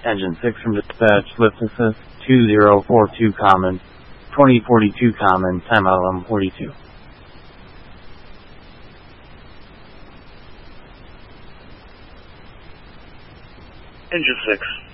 Engine 6 from dispatch, lift assist, 2042 common, 2042 common, timeout 42. Engine 6.